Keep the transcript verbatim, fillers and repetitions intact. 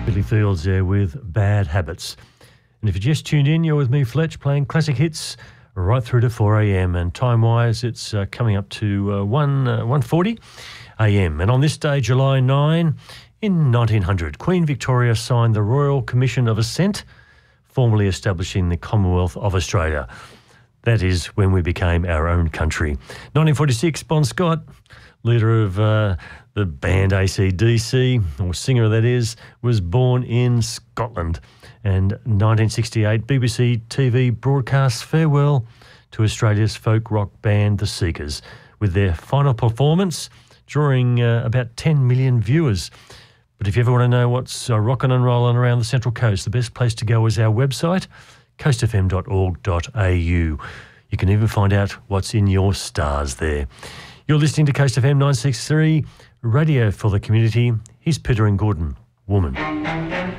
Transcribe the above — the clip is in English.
Billy Fields there with Bad Habits. And if you just tuned in, you're with me, Fletch, playing classic hits right through to four a.m. And time-wise, it's uh, coming up to uh, one, uh, one forty a.m. And on this day, July ninth, in nineteen hundred, Queen Victoria signed the Royal Commission of Assent, formally establishing the Commonwealth of Australia. That is when we became our own country. nineteen forty-six, Bon Scott, leader of uh, the band A C D C, or singer that is, was born in Scotland. And nineteen sixty-eight, B B C T V broadcasts farewell to Australia's folk rock band The Seekers, with their final performance drawing uh, about ten million viewers. But if you ever want to know what's uh, rocking and rolling around the Central Coast, the best place to go is our website, coast f m dot org dot a u. You can even find out what's in your stars there. You're listening to Coast F M nine sixty-three, radio for the community. Here's Peter and Gordon, Woman.